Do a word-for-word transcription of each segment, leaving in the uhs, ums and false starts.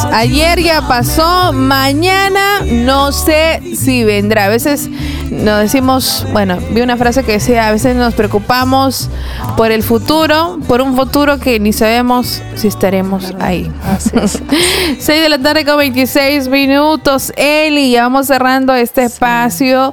Ayer ya pasó, mañana no sé si vendrá. A veces nos decimos, bueno, vi una frase que decía, a veces nos preocupamos por el futuro, por un futuro que ni sabemos si estaremos ahí. seis de la tarde con veintiséis minutos. Eli, ya vamos cerrando este espacio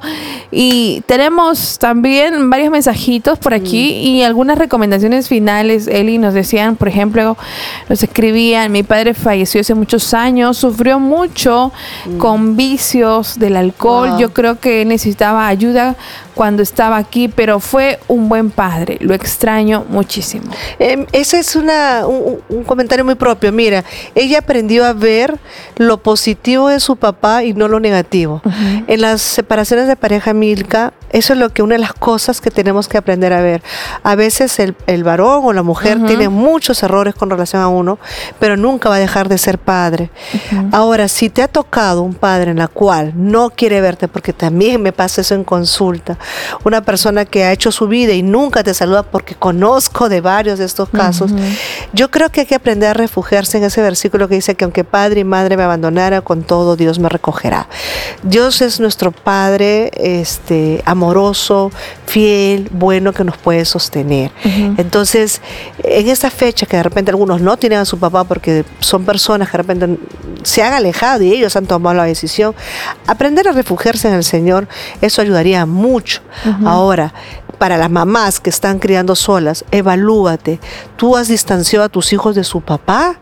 y tenemos también varios mensajitos por aquí mm. y algunas recomendaciones finales. Eli, nos decían, por ejemplo, nos escribían, mi padre falleció hace muchos años, sufrió mucho mm. con vicios del alcohol. Wow. Yo creo que necesitaba ayuda cuando estaba aquí, pero fue un buen padre. Lo extraño muchísimo. Eh, ese es una, un, un comentario muy propio. Mira, ella aprendió a ver lo positivo de su papá y no lo negativo. Uh-huh. En las separaciones de pareja, Milka, eso es lo que una de las cosas que tenemos que aprender a ver. A veces el, el varón o la mujer uh-huh. tiene muchos errores con relación a uno, pero nunca va a dejar de ser padre. Uh-huh. Ahora, si te ha tocado un padre en la cual no quiere verte, porque también me pasa eso en consulta, una persona que ha hecho su vida y nunca te saluda, porque conozco de varios de estos casos, uh-huh. yo creo que hay que aprender a refugiarse en ese versículo que dice que aunque padre y madre me abandonara, con todo Dios me recogerá. Dios es nuestro Padre este, amoroso, fiel, bueno, que nos puede sostener. Uh-huh. Entonces, en esta fecha que de repente algunos no tienen a su papá porque son personas que de repente se han alejado y ellos han tomado la decisión, aprender a refugiarse en el Señor, eso ayudaría mucho. Uh-huh. Ahora, para las mamás que están criando solas, evalúate. ¿Tú has distanciado a tus hijos de su papá?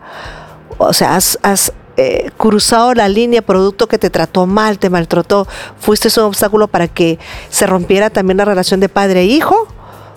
O sea, has, has eh, cruzado la línea producto que te trató mal, te maltrató. ¿Fuiste un obstáculo para que se rompiera también la relación de padre e hijo?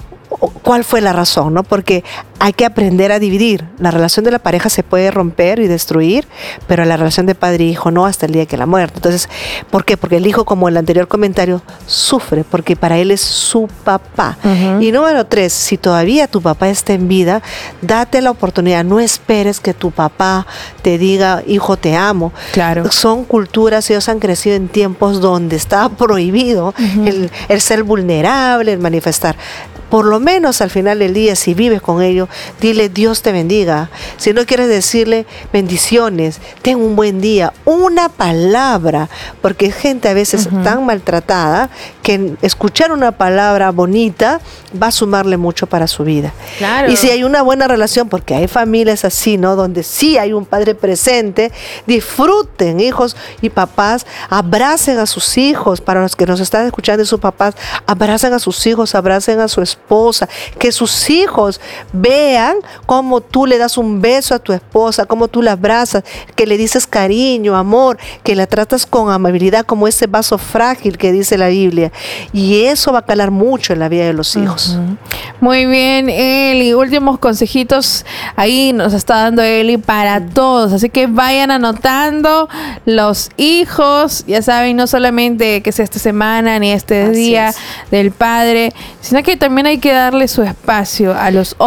¿Cuál fue la razón? ¿No? Porque hay que aprender a dividir. La relación de la pareja se puede romper y destruir, pero la relación de padre e hijo no, hasta el día que la muerte. Entonces, ¿por qué? Porque el hijo, como el anterior comentario, sufre, porque para él es su papá. Uh-huh. Y número tres, si todavía tu papá está en vida, date la oportunidad. No esperes que tu papá te diga, hijo, te amo. Claro. Son culturas, ellos han crecido en tiempos donde estaba prohibido uh-huh. el, el ser vulnerable, el manifestar. Por lo menos al final del día, si vives con ellos, dile Dios te bendiga. Si no quieres decirle bendiciones, ten un buen día, una palabra, porque hay gente a veces uh-huh. tan maltratada que escuchar una palabra bonita va a sumarle mucho para su vida. Claro. Y si hay una buena relación, porque hay familias así, ¿no? Donde sí hay un padre presente, disfruten, hijos y papás, abracen a sus hijos. Para los que nos están escuchando de sus papás, abracen a sus hijos, abracen a su esposa, que sus hijos vean cómo tú le das un beso a tu esposa, cómo tú la abrazas, que le dices cariño, amor, que la tratas con amabilidad como ese vaso frágil que dice la Biblia. Y eso va a calar mucho en la vida de los hijos. Uh-huh. Muy bien, Eli. Últimos consejitos ahí nos está dando Eli para todos. Así que vayan anotando los hijos. Ya saben, no solamente que sea esta semana ni este Así día es. del padre, sino que también hay que darle su espacio a los